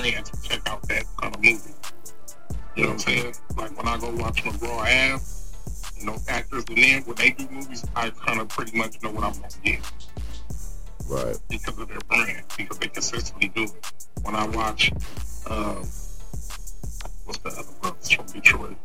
brand to check out that kind of movie. You know what I'm saying? Like when I go watch McGraw Ave, you know, actors in there, when they do movies, I kind of pretty much know what I'm going to get. Right. Because of their brand, because they consistently do it. When I watch, what's the other brothers from Detroit?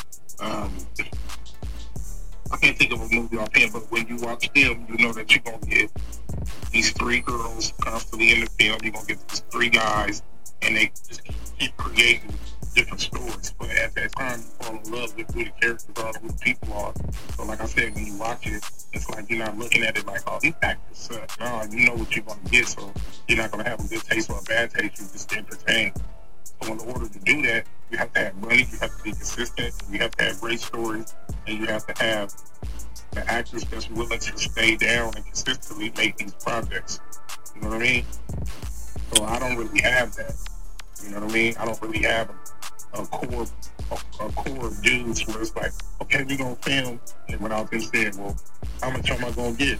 I can't think of a movie offhand, but when you watch them, you know that you're going to get these three girls constantly in the film. You're going to get these three guys, and they just keep creating different stories. But at that time, you fall in love with who the characters are, who the people are. So like I said, when you watch it, it's like you're not looking at it like, oh, these actors suck. No, you know what you're going to get, so you're not going to have a good taste or a bad taste. You're just entertained. So in order to do that, you have to have money, you have to be consistent, you have to have great stories, and you have to have the actors that's willing to stay down and consistently make these projects. You know what I mean? So I don't really have that. You know what I mean? I don't really have a core of dudes where it's like, okay, we're going to film, and when I was just saying, well, how much am I going to get?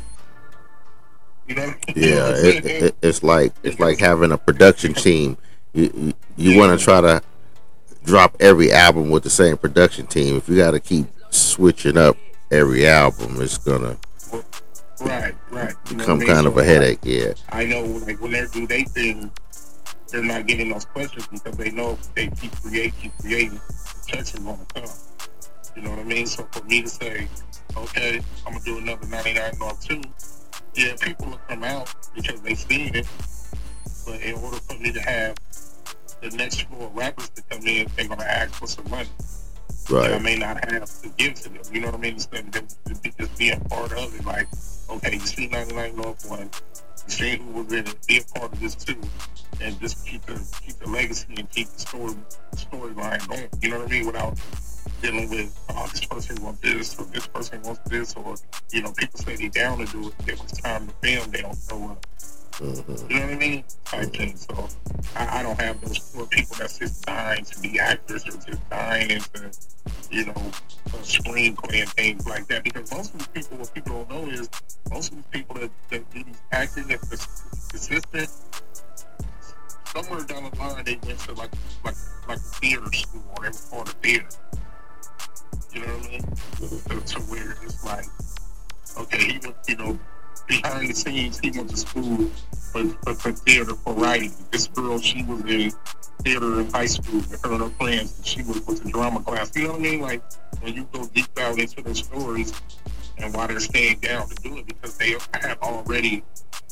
You know? Yeah, it's like having a production team. You want to try to drop every album with the same production team. If you got to keep switching up every album, it's gonna right. You know become kind of a headache. Yeah, I know. Like when they do their thing, they're not getting those questions because they know if they keep creating, the checks are going to come. You know what I mean? So for me to say, okay, I'm gonna do another 99 North 2, yeah, people will come out because they've seen it. But in order for me to have the next floor of rappers to come in, they're going to ask for some money. right. And I may not have to give to them. You know what I mean? Instead of them just being part of it. Like, okay, you see 99 North 1, you see who was in it, be a part of this too. And just keep the legacy and keep the storyline going. You know what I mean? Without dealing with, oh, this person wants this, or this person wants this, or, you know, people say they down to do it, but when it's time to film, they don't show up. Mm-hmm. You know what I mean? Type thing. So I don't have those poor people that's just dying to be actors or just dying into, you know, screenplay and things like that. Because most of these people, what people don't know is most of these people that do these acting that's consistent, somewhere down the line they went to like a theater school or they were part of theater. You know what I mean? To where it's like, okay, he went, you know, behind the scenes, he went to school for theater, for writing. This girl, she was in theater in high school with her and her friends, and she was with the drama class. You know what I mean? Like, when you go deep out into their stories and why they're staying down to do it, because they have already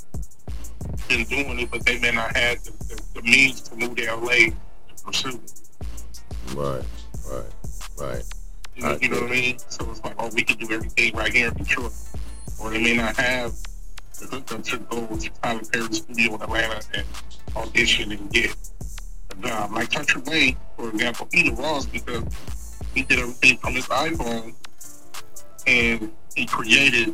been doing it, but they may not have the means to move to LA to pursue it. Right. You know what I mean? So it's like, oh, we can do everything right here in Detroit. Or they may not have the hookup to go to Tyler Perry's studio in Atlanta and audition and get a job. Like Country Wayne, for example, he the Ross because he did everything from his iPhone and he created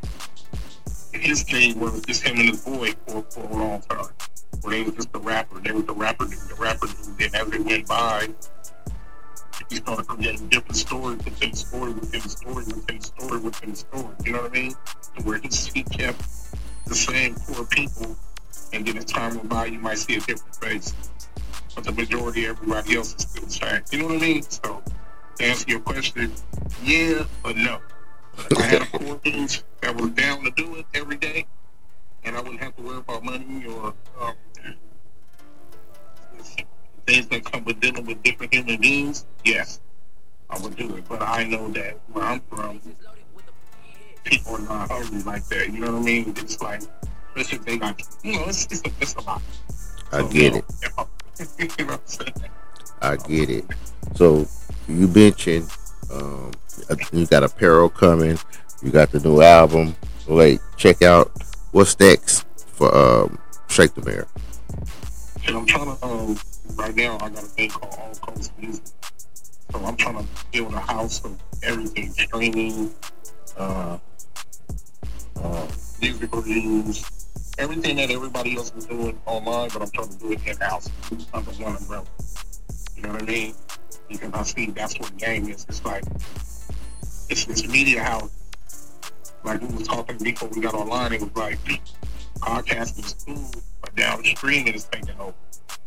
his thing where it was just him and his boy for a long time. Where they was just the rapper. They was the rapper dude. Then as it went by, he started creating different stories within the story, within the story, within the story, within the story. You know what I mean? To where he kept the same core people, and then as time went by, you might see a different face. But the majority of everybody else is still the same. You know what I mean? So, to answer your question, yeah, but no. If I had a core dudes that was down to do it every day, and I wouldn't have to worry about money or things that come with dealing with different human beings, yes, I would do it. But I know that where I'm from, people are not hungry like that. You know what I mean? It's like, especially if they got, you know, it's a lot. I get it. You know what I'm saying? I get it. So you mentioned you got apparel coming, you got the new album. Like, check out what's next for Shake the Mayor. And I'm trying to right now I got a thing called All Coast Music. So I'm trying to build a house of everything, streaming, music reviews, everything that everybody else is doing online, but I'm trying to do it in-house under one umbrella. You know what I mean? Because I see that's what the game is. It's like, it's this media house. Like we was talking before we got online, it was like, podcasting is cool, but down the stream it is taking over.